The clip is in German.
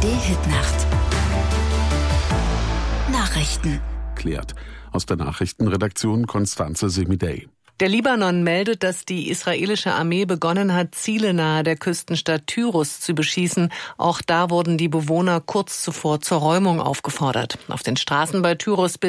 ARD-Hitnacht. Nachrichten. Klärt. Aus der Nachrichtenredaktion Konstanze Semidey. Der Libanon meldet, dass die israelische Armee begonnen hat, Ziele nahe der Küstenstadt Tyrus zu beschießen. Auch da wurden die Bewohner kurz zuvor zur Räumung aufgefordert. Auf den Straßen bei Tyrus